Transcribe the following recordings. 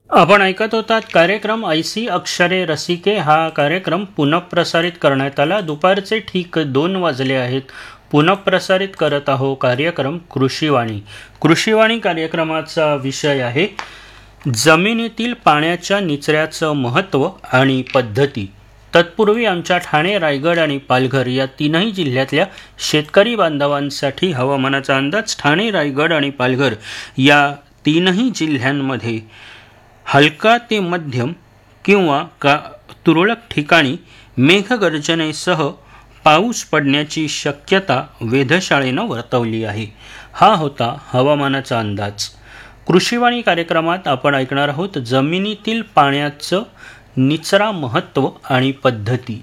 आपण ऐकत होतात कार्यक्रम ऐसी अक्षरे रसिके. हा कार्यक्रम पुनःप्रसारित करण्यात आला. दुपारचे ठीक 2 वाजले आहेत. पुनःप्रसारित करत आहो कार्यक्रम कृषीवाणी. कृषीवाणी कार्यक्रमाचा विषय आहे जमिनीतील पाण्याच्या निचऱ्याचं महत्त्व आणि पद्धती. तत्पूर्वी आमच्या ठाणे, रायगड आणि पालघर या तीनही जिल्ह्यातल्या शेतकरी बांधवांसाठी हवामानाचा अंदाज. ठाणे, रायगड आणि पालघर या तीनही जिल्ह्यांमध्ये हलका ते मध्यम किंवा तुरळक ठिकाणी मेघगर्जनेसह पाऊस पडण्याची शक्यता वेधशाळेनं वर्तवली आहे. हा होता हवामानाचा अंदाज. कृषीवाणी कार्यक्रमात आपण ऐकणार आहोत जमिनीतील पाण्याचं निचरा महत्त्व आणि पद्धती.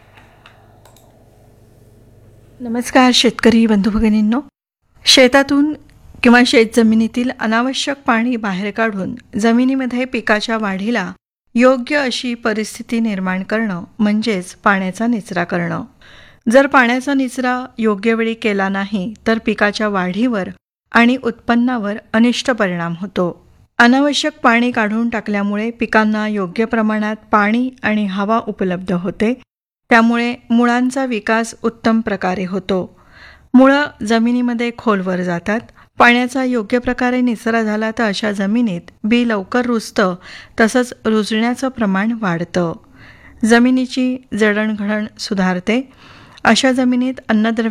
नमस्कार शेतकरी बंधू भगिनींनो. शेतातून किंवा शेतजमिनीतील अनावश्यक पाणी बाहेर काढून जमिनीमध्ये पिकाच्या वाढीला योग्य अशी परिस्थिती निर्माण करणं म्हणजेच पाण्याचा निचरा करणं. जर पाण्याचा निचरा योग्य वेळी केला नाही तर पिकाच्या वाढीवर आणि उत्पन्नावर अनिष्ट परिणाम होतो. अनावश्यक पाणी काढून टाकल्यामुळे पिकांना योग्य प्रमाणात पाणी आणि हवा उपलब्ध होते. त्यामुळे मुळांचा विकास उत्तम प्रकारे होतो. मुळं जमिनीमध्ये खोलवर जातात. पाण्याचा योग्य प्रकारे निचरा झाला तर अशा जमिनीत बी लवकर रुजतं, तसंच रुजण्याचं प्रमाण वाढतं. जमिनीची जडणघडण सुधारते. अशा जमिनीत अन्नद्रव्य